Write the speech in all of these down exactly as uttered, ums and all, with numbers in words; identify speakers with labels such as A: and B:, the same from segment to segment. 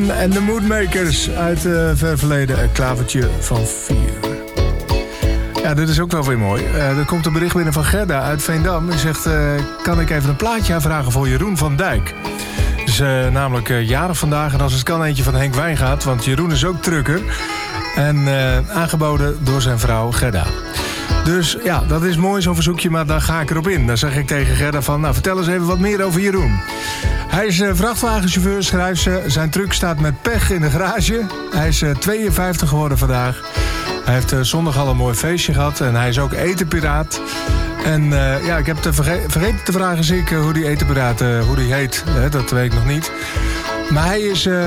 A: En de Moodmakers uit het uh, ver verleden, een klavertje van vier. Ja, dit is ook wel weer mooi. Uh, er komt een bericht binnen van Gerda uit Veendam. Die zegt, uh, kan ik even een plaatje aanvragen voor Jeroen van Dijk? Dus uh, namelijk uh, jarig vandaag. En als het kan eentje van Henk Wijngaard, want Jeroen is ook trucker. En uh, aangeboden door zijn vrouw Gerda. Dus ja, dat is mooi zo'n verzoekje, maar daar ga ik erop in. Dan zeg ik tegen Gerda van, nou vertel eens even wat meer over Jeroen. Hij is uh, vrachtwagenchauffeur, schrijft ze. Zijn truck staat met pech in de garage. Hij is uh, tweeënvijftig geworden vandaag. Hij heeft uh, zondag al een mooi feestje gehad. En hij is ook etenpiraat. En uh, ja, ik heb te verge- vergeten te vragen zie ik, uh, hoe die etenpiraat uh, hoe die heet. Hè, dat weet ik nog niet. Maar hij is uh,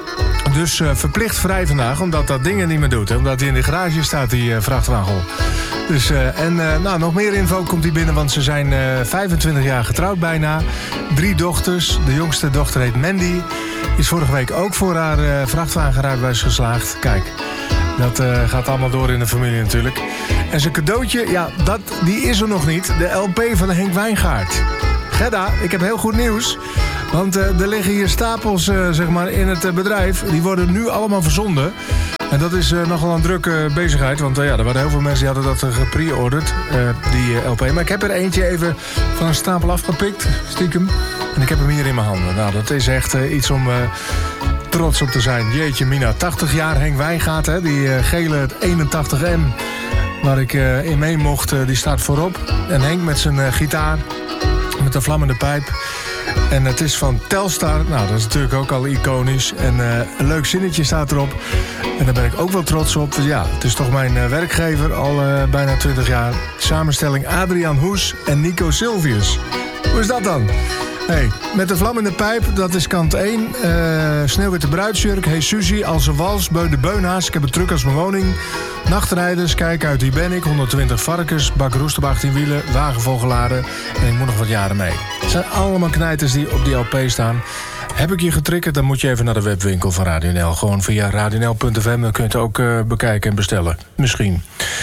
A: dus uh, verplicht vrij vandaag, omdat dat dingen niet meer doet. Hè, omdat hij in de garage staat, die uh, vrachtwagen. Dus, uh, en uh, nou, nog meer info komt hij binnen, want ze zijn uh, vijfentwintig jaar getrouwd bijna. Drie dochters. De jongste dochter heet Mandy. Is vorige week ook voor haar uh, vrachtwagenrijbewijs geslaagd. Kijk, dat uh, gaat allemaal door in de familie natuurlijk. En zijn cadeautje, ja, dat, die is er nog niet. De L P van de Henk Wijngaard. Gerda, ik heb heel goed nieuws. Want uh, er liggen hier stapels uh, zeg maar in het uh, bedrijf. Die worden nu allemaal verzonden. En dat is uh, nogal een drukke bezigheid. Want uh, ja, er waren heel veel mensen die hadden dat uh, gepre-orderd. Uh, die uh, L P. Maar ik heb er eentje even van een stapel afgepikt. Stiekem. En ik heb hem hier in mijn handen. Nou, dat is echt uh, iets om uh, trots op te zijn. Jeetje mina, tachtig jaar Henk Wijngaard. Hè, die uh, gele eenentachtig M. Waar ik uh, in mee mocht, uh, die staat voorop. En Henk met zijn uh, gitaar. Met een vlammende pijp. En het is van Telstar. Nou, dat is natuurlijk ook al iconisch. En uh, een leuk zinnetje staat erop. En daar ben ik ook wel trots op. Dus ja, het is toch mijn uh, werkgever al uh, bijna twintig jaar. Samenstelling Adriaan Hoes en Nico Silvius. Hoe is dat dan? Hey, met de vlam in de pijp, dat is kant één. Uh, Sneeuwwitte bruidsjurk, Hey Suzy, Als een wals, Beun de Beunhaas. Ik heb een truck als mijn woning. Nachtrijders, kijk uit, hier ben ik. honderdtwintig varkens, bak roest op achttien wielen, wagen volgeladen. En ik moet nog wat jaren mee. Het zijn allemaal knijters die op die L P staan. Heb ik je getriggerd, dan moet je even naar de webwinkel van Radio N L. Gewoon via radio n l punt f m, dan kun je het ook uh, bekijken en bestellen. Misschien.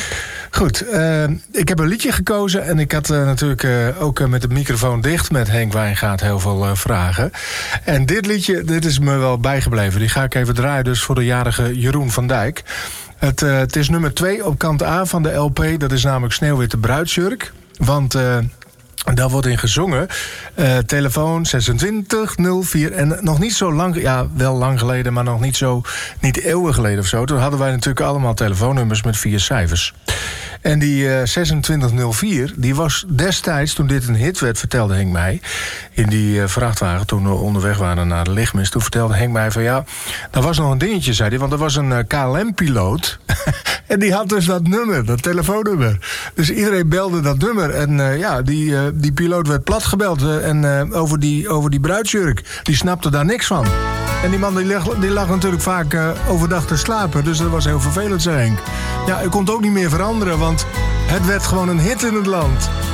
A: Goed, uh, ik heb een liedje gekozen en ik had uh, natuurlijk uh, ook uh, met de microfoon dicht met Henk Wijngaard heel veel uh, vragen. En dit liedje, dit is me wel bijgebleven. Die ga ik even draaien dus voor de jarige Jeroen van Dijk. Het, uh, het is nummer twee op kant A van de L P. Dat is namelijk Sneeuwwitte bruidsjurk. Want uh, daar wordt in gezongen. Uh, telefoon zesentwintig nul vier. En nog niet zo lang, ja wel lang geleden, maar nog niet zo, niet eeuwen geleden of zo. Toen hadden wij natuurlijk allemaal telefoonnummers met vier cijfers. En die uh, zesentwintig nul vier, die was destijds, toen dit een hit werd, vertelde Henk mij, in die uh, vrachtwagen, toen we onderweg waren naar de lichtmis, toen vertelde Henk mij van ja, er was nog een dingetje, zei hij, want er was een uh, K L M-piloot en die had dus dat nummer, dat telefoonnummer. Dus iedereen belde dat nummer en uh, ja, die, uh, die piloot werd platgebeld uh, en uh, over, die, over die bruidsjurk, die snapte daar niks van. En die man die lag, die lag natuurlijk vaak uh, overdag te slapen. Dus dat was heel vervelend, zei Henk. Ja, het kon ook niet meer veranderen, want het werd gewoon een hit in het land.